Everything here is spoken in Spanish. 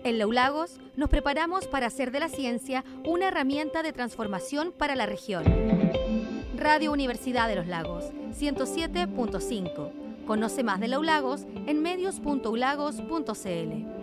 En Laulagos nos preparamos para hacer de la ciencia una herramienta de transformación para la región. Radio Universidad de los Lagos, 107.5. Conoce más de Laulagos en medios.ulagos.cl.